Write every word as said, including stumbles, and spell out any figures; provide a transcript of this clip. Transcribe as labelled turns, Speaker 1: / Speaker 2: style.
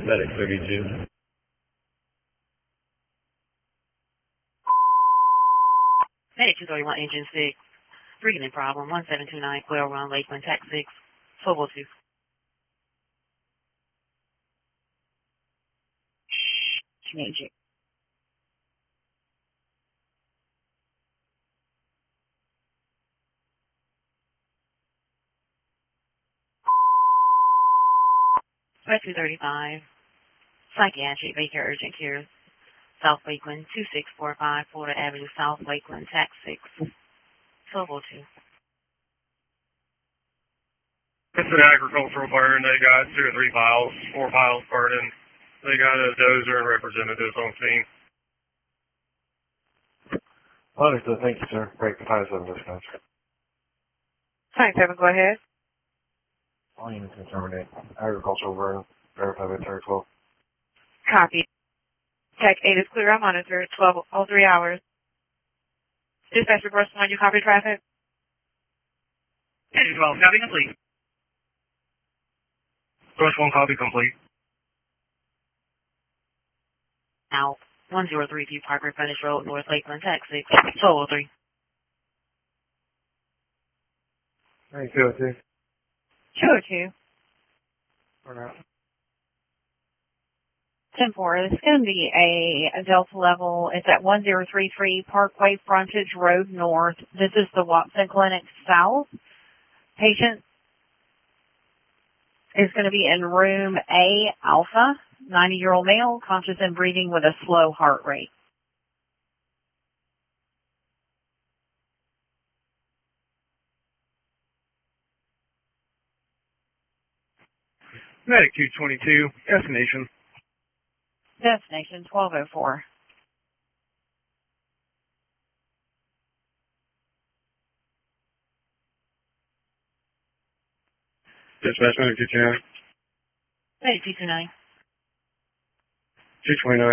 Speaker 1: Medic thirty-two.
Speaker 2: Medic two thirty-one, engine six. Breathing problem, one seven two nine, Quail Run, Lakeland, Tax six, Fobo two.
Speaker 3: Magic.
Speaker 2: Red two thirty-five, Psychiatric, Baker Urgent Care, South Lakeland, two six four five, Florida Avenue, South Lakeland, Tax six, Fobo two.
Speaker 4: It's an agricultural burn. They got two or three piles, four piles burning. They got a dozer and representatives on scene.
Speaker 5: Understood. Thank you, sir. Break the five seven dispatch.
Speaker 3: Time seven, go ahead.
Speaker 5: All units can terminate. Agricultural burn. Verify by Terry twelve.
Speaker 3: Copy. Tech eight is clear on monitor. twelve oh three hours. Dispatch reverse one, you copy traffic?
Speaker 4: Engine twelve, copy complete. Brush one, copy complete.
Speaker 2: Now, one zero three two Parker Furnish Road, North Lakeland, Tax six, Fobo three.
Speaker 5: Hey, two oh two.
Speaker 3: two oh two.
Speaker 5: Burn out.
Speaker 3: ten four, this is going to be a, a Delta level. It's at one zero three three Parkway Frontage Road North. This is the Watson Clinic South. Patient is going to be in room A Alpha, ninety-year-old male, conscious and breathing with a slow heart rate.
Speaker 4: Medic two twenty-two, destination.
Speaker 3: Destination twelve oh four.
Speaker 4: Dispatch medic two twenty-nine.
Speaker 2: Medic two two nine.
Speaker 4: two twenty-nine.